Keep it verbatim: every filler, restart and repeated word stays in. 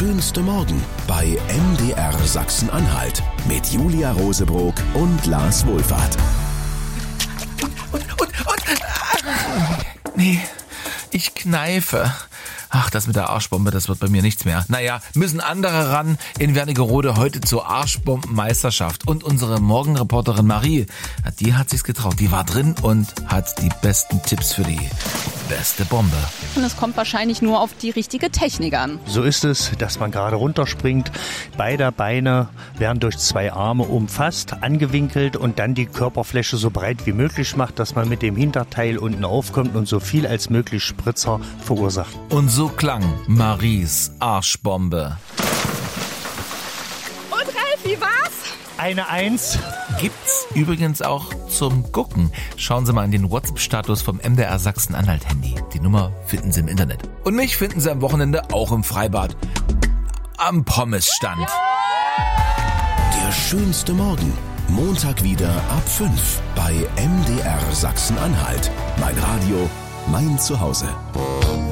schönste Morgen bei M D R Sachsen-Anhalt mit Julia Rosebrock und Lars Wohlfahrt. Und, und, und, und, nee, ich kneife. Ach, das mit der Arschbombe, das wird bei mir nichts mehr. Naja, müssen andere ran. In Wernigerode heute zur Arschbombenmeisterschaft. Und unsere Morgenreporterin Marie, die hat sich's getraut. Die war drin und hat die besten Tipps für die beste Bombe. Und es kommt wahrscheinlich nur auf die richtige Technik an. So ist es, dass man gerade runterspringt. Beide Beine werden durch zwei Arme umfasst, angewinkelt und dann die Körperfläche so breit wie möglich macht, dass man mit dem Hinterteil unten aufkommt und so viel als möglich Spritzer verursacht. Und so klang Maries Arschbombe. Und Ralf, wie war's? Eine Eins. Gibt's übrigens auch zum Gucken. Schauen Sie mal in den WhatsApp-Status vom M D R Sachsen-Anhalt-Handy. Die Nummer finden Sie im Internet. Und mich finden Sie am Wochenende auch im Freibad. Am Pommesstand. Der schönste Morgen. Montag wieder ab fünf bei M D R Sachsen-Anhalt. Mein Radio, mein Zuhause.